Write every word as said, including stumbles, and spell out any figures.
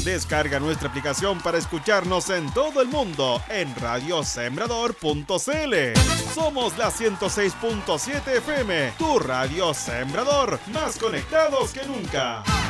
Descarga nuestra aplicación para escucharnos en todo el mundo en radio sembrador punto c l. Somos la ciento seis punto siete F M, tu radio Sembrador, más conectados que nunca.